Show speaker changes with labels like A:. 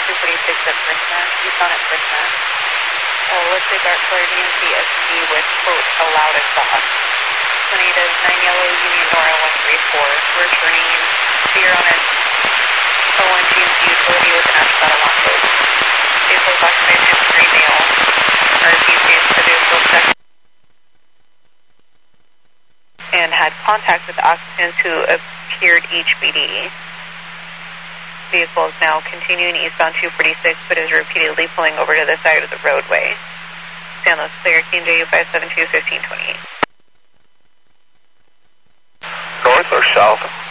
A: 246 at Prisma, Yukon at Prisma. Let's say dark color DMC SD with, quote, a loud exhaust. Tornadoes 9 Yellow Union Nora 134, returning clear on an O1 GMC utility with an astronaut wanted. Vehicle is occupied by 3 male. RP states the vehicle checked and had contact with occupants who appeared HBD. Vehicle is now continuing eastbound 246, but is repeatedly pulling over to the side of the roadway. San Luis clear, KMJU 572-1528.
B: North or south?